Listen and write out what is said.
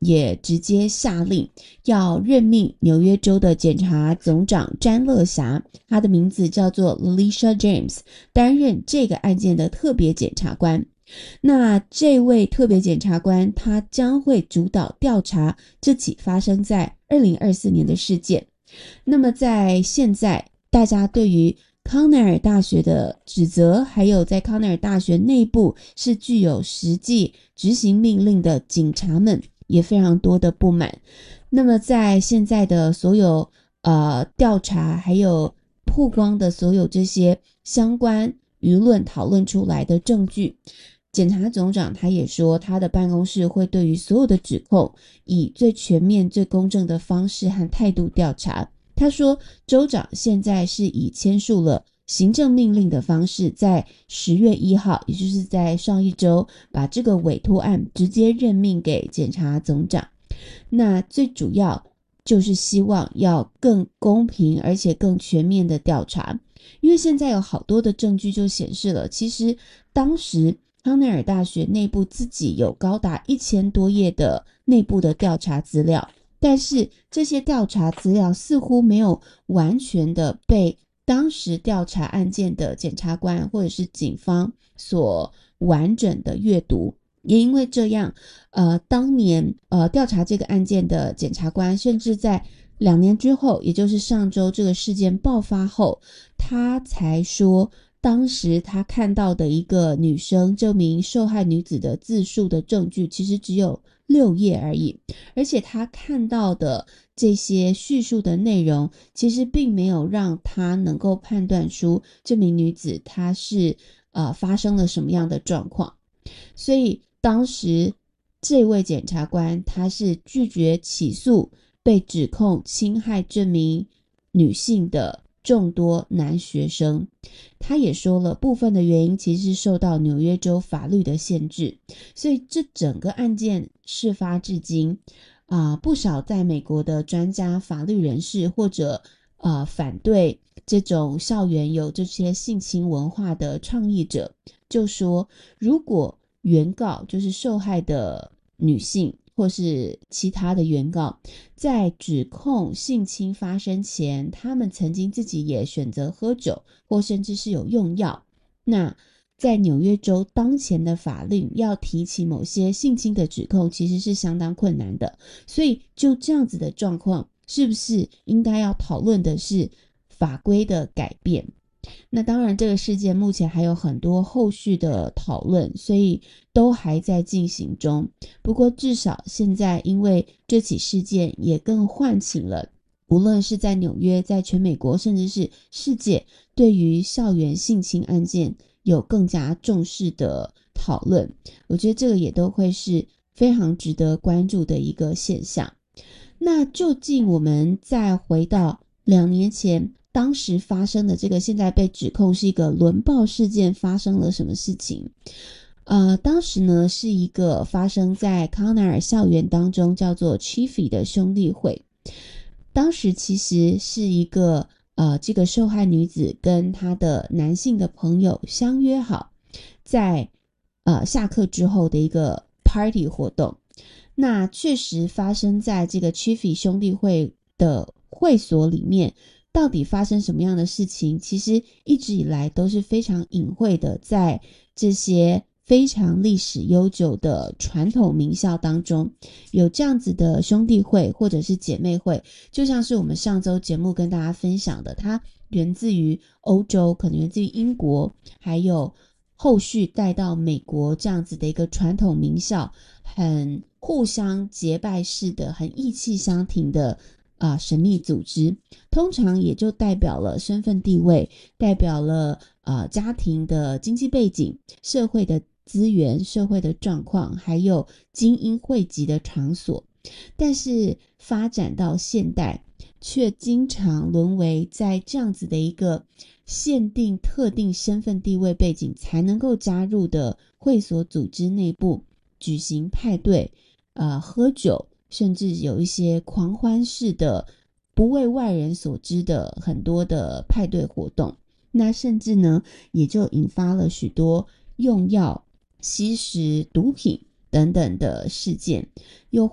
也直接下令要任命纽约州的检察总长詹乐霞，他的名字叫做 Letitia James， 担任这个案件的特别检察官。那这位特别检察官他将会主导调查这起发生在2024年的事件。那么在现在大家对于康奈尔大学的指责，还有在康奈尔大学内部是具有实际执行命令的警察们也非常多的不满。那么在现在的所有调查还有曝光的所有这些相关舆论讨论出来的证据，检察总长他也说他的办公室会对于所有的指控以最全面最公正的方式和态度调查。他说州长现在是以签署了行政命令的方式，在10月1号也就是在上一周把这个委托案直接任命给检察总长。那最主要就是希望要更公平而且更全面的调查，因为现在有好多的证据就显示了，其实当时康奈尔大学内部自己有高达1000多页的内部的调查资料，但是这些调查资料似乎没有完全的被当时调查案件的检察官或者是警方所完整的阅读。也因为这样当年调查这个案件的检察官甚至在2年之后，也就是上周这个事件爆发后，他才说当时他看到的一个女生，这名受害女子的自述的证据其实只有6页而已，而且他看到的这些叙述的内容其实并没有让他能够判断出这名女子她是发生了什么样的状况。所以当时这位检察官他是拒绝起诉被指控侵害这名女性的众多男学生。他也说了部分的原因其实是受到纽约州法律的限制。所以这整个案件事发至今不少在美国的专家法律人士或者反对这种校园有这些性侵文化的倡议者就说，如果原告就是受害的女性或是其他的原告在指控性侵发生前，他们曾经自己也选择喝酒或甚至是有用药，那在纽约州当前的法令要提起某些性侵的指控其实是相当困难的。所以就这样子的状况，是不是应该要讨论的是法规的改变？那当然这个事件目前还有很多后续的讨论，所以都还在进行中。不过至少现在因为这起事件也更唤醒了无论是在纽约在全美国甚至是世界对于校园性侵案件有更加重视的讨论。我觉得这个也都会是非常值得关注的一个现象。那究竟我们再回到2年前当时发生的这个现在被指控是一个轮暴事件，发生了什么事情？当时呢是一个发生在康奈尔校园当中叫做 Chiefy 的兄弟会。当时其实是一个这个受害女子跟她的男性的朋友相约好在下课之后的一个 party 活动。那确实发生在这个 Chiefy 兄弟会的会所里面，到底发生什么样的事情其实一直以来都是非常隐晦的，在这些非常历史悠久的传统名校当中有这样子的兄弟会或者是姐妹会，就像是我们上周节目跟大家分享的，它源自于欧洲，可能源自于英国，还有后续带到美国这样子的一个传统名校，很互相结拜式的很义气相挺的神秘组织，通常也就代表了身份地位，代表了家庭的经济背景，社会的资源，社会的状况，还有精英汇集的场所。但是发展到现代却经常沦为在这样子的一个限定特定身份地位背景才能够加入的会所组织内部举行派对喝酒，甚至有一些狂欢式的不为外人所知的很多的派对活动。那甚至呢也就引发了许多用药、吸食毒品等等的事件，又